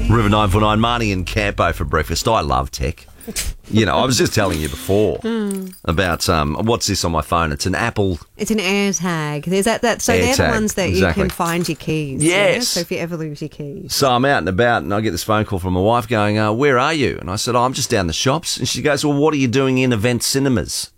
River 949, Marnie and Campo for breakfast. I love tech. You know, I was just telling you before about what's this on my phone? It's an Apple. It's an AirTag. There's that. So they're the ones that you can find your keys. Yes. Yeah? So if you ever lose your keys. So I'm out and about, and I get this phone call from my wife going, "Where are you?" And I said, "I'm just down the shops." And she goes, "Well, what are you doing in Event Cinemas?"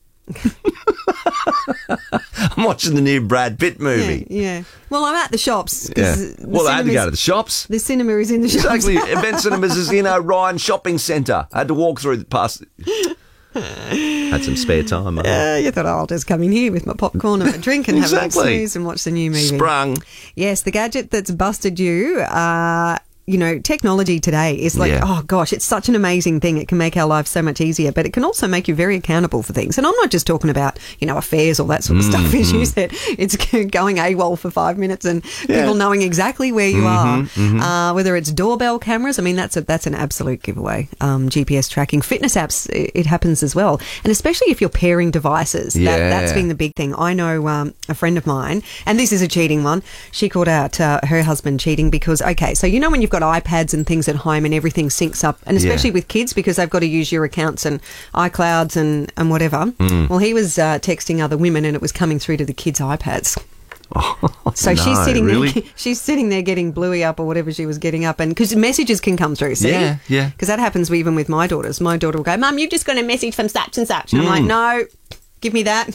I'm watching the new Brad Pitt movie. Yeah. Well, I'm at the shops. Yeah. Well, I had to go to the shops. The cinema is in the shops. Exactly. Event Cinemas is in Ryan Shopping Centre. I had to walk through the past. Had some spare time. You thought, I'll just come in here with my popcorn and a drink and have a snooze and watch the new movie. Sprung. Yes, the gadget that's busted you. Technology today is like, oh gosh, it's such an amazing thing. It can make our lives so much easier, but it can also make you very accountable for things. And I'm not just talking about, affairs, all that sort of stuff, as you said. It's going AWOL for 5 minutes and people knowing exactly where you are. Whether it's doorbell cameras, I mean, that's an absolute giveaway. GPS tracking, fitness apps, it happens as well. And especially if you're pairing devices, that's been the big thing. I know a friend of mine, and this is a cheating one. She called out her husband cheating because, so when you've got iPads and things at home and everything syncs up, and especially with kids because they've got to use your accounts and iClouds and whatever. Well, he was texting other women and it was coming through to the kids' iPads. So she's sitting there. She's sitting there getting Bluey up or whatever she was getting up, and because messages can come through. See? Yeah. Because that happens even with my daughters. My daughter will go, "Mum, you've just got a message from such and such," and I'm like, "No, give me that."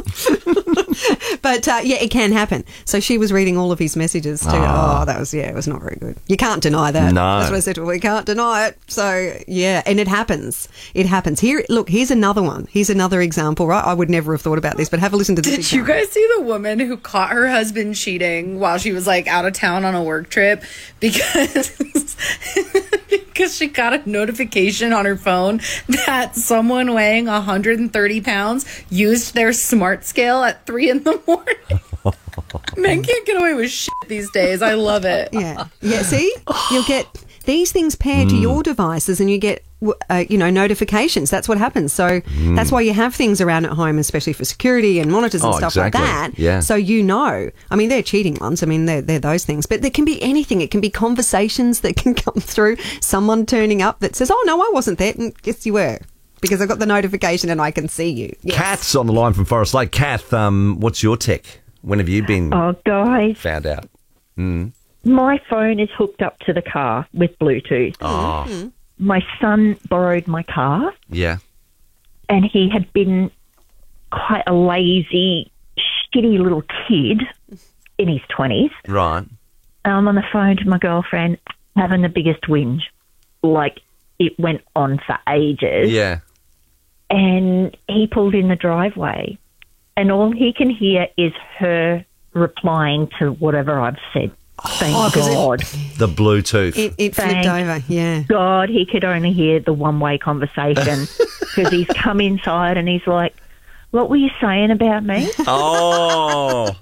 But it can happen. So she was reading all of his messages too. It was not very good. You can't deny that. No. That's what I said to her. We can't deny it. So and it happens. It happens. Here's another one. Here's another example, right? I would never have thought about this, but have a listen to this. Did you guys see the woman who caught her husband cheating while she was like out of town on a work trip because she got a notification on her phone that someone weighing 130 pounds used their smart scale at 3 a.m. Men can't get away with shit these days. I love it. Yeah. See, you'll get these things paired to your devices, and you get notifications. That's what happens. So that's why you have things around at home, especially for security and monitors and stuff like that. Yeah. So I mean, they're cheating ones. I mean, they're those things. But there can be anything. It can be conversations that can come through. Someone turning up that says, "Oh no, I wasn't there," and yes, you were. Because I got the notification and I can see you. Yes. Kath's on the line from Forest Lake. Kath, what's your tech? When have you been found out? My phone is hooked up to the car with Bluetooth. Oh. My son borrowed my car. Yeah. And he had been quite a lazy, shitty little kid in his 20s. Right. I'm on the phone to my girlfriend having the biggest whinge. Like, it went on for ages. Yeah. And he pulled in the driveway, and all he can hear is her replying to whatever I've said. Thank God. The Bluetooth. It flipped over, yeah. God, he could only hear the one-way conversation because he's come inside and he's like, "What were you saying about me?" Oh.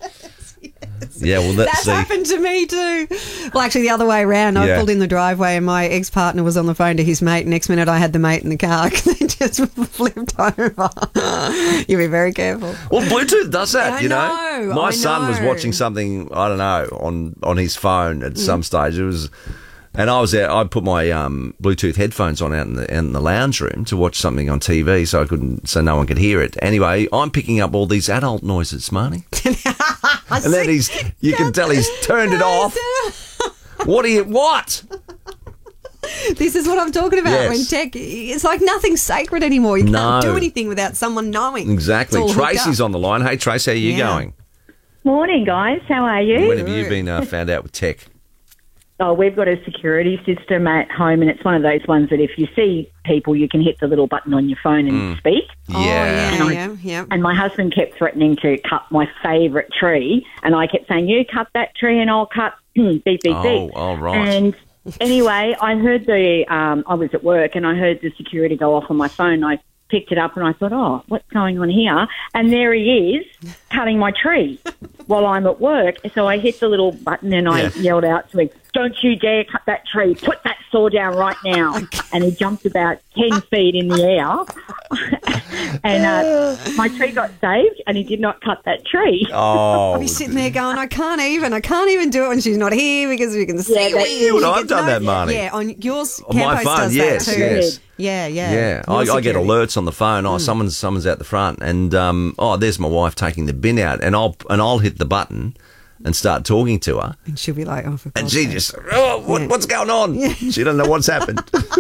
Yeah, well, that's happened to me too. Well, actually, the other way around. I pulled in the driveway and my ex-partner was on the phone to his mate. Next minute, I had the mate in the car. They just flipped over. You be very careful. Well, Bluetooth does that, I know. My son was watching something, I don't know, on his phone at some stage. It was... And I was there. I put my Bluetooth headphones on out in the lounge room to watch something on TV, so no one could hear it. Anyway, I'm picking up all these adult noises, Marnie. And then you can tell he's turned it off. What? This is what I'm talking about. Yes. When tech, it's like nothing's sacred anymore. You can't do anything without someone knowing. Exactly. Tracy's on the line. Hey, Tracy, how are you going? Morning, guys. How are you? When have you been found out with tech? Oh, we've got a security system at home, and it's one of those ones that if you see people, you can hit the little button on your phone and speak. Yeah. And my husband kept threatening to cut my favourite tree, and I kept saying, "You cut that tree and I'll cut beep, beep, beep." Oh, right. And anyway, I heard I was at work, and I heard the security go off on my phone. I picked it up and I thought, "Oh, what's going on here?" And there he is cutting my tree while I'm at work. So I hit the little button and I yelled out to him, don't you dare cut that tree. Put that saw down right now. And he jumped about 10 feet in the air. And my tree got saved, and he did not cut that tree. I'll be sitting there going, I can't even do it when she's not here because we can see I've done that, Marnie. Yeah, on yours, On my Campo phone, does yes, that too. yes. Yeah. Yeah, More I get security. alerts on the phone. Someone's out the front, and there's my wife taking the bin out, and I'll hit the button and start talking to her, And she'll be like, oh, for and God's she sake. just, what's going on? She doesn't know what's happened.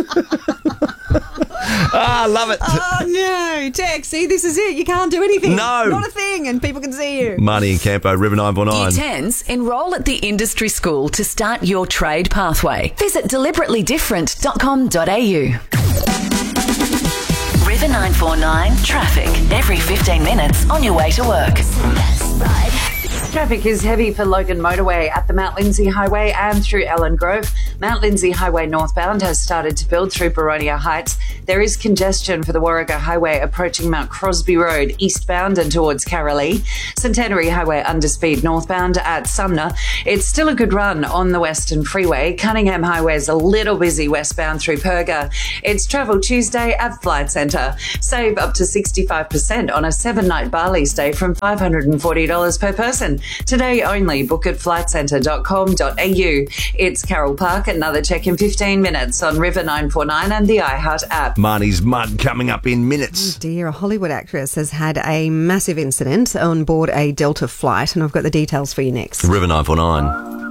I love it. Oh, no, Tex, see, this is it. You can't do anything. No. Not a thing, and people can see you. Marnie and Campo, River 949. Year 10s, enrol at the industry school to start your trade pathway. Visit deliberately.different.com.au. River 949 traffic every 15 minutes on your way to work. Traffic is heavy for Logan Motorway at the Mount Lindesay Highway and through Ellen Grove. Mount Lindesay Highway northbound has started to build through Baronia Heights. There is congestion for the Warrego Highway approaching Mount Crosby Road eastbound and towards Carolee. Centenary Highway underspeed northbound at Sumner. It's still a good run on the Western Freeway. Cunningham Highway is a little busy westbound through Perga. It's Travel Tuesday at Flight Centre. Save up to 65% on a 7-night Bali stay from $540 per person. Today only. Book at flightcentre.com.au. It's Carol Park. Another check in 15 minutes on River 949 and the iHeart app. Marnie's mud coming up in minutes. Dear, a Hollywood actress has had a massive incident on board a Delta flight, and I've got the details for you next. River 949.